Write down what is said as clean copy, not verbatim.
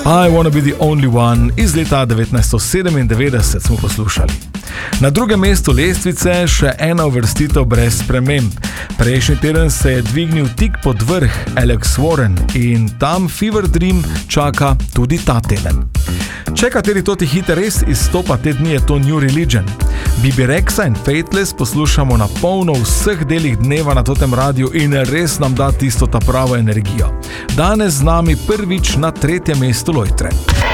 I Wanna Be The Only One iz leta 1997 smo poslušali. Na drugem mestu lestvice še ena uvrstitev brez sprememb. Prejšnji teden se je dvignil tik pod vrh Alex Warren in tam Fever Dream čaka tudi ta teden. Če kateri toti hit res izstopa te dni, je to New Religion. Bibi Rexa in Faithless poslušamo na polno v vseh delih dneva na totem radiju in res nam da tisto ta pravo energijo. Danes z nami prvič na 3. mestu lojtre.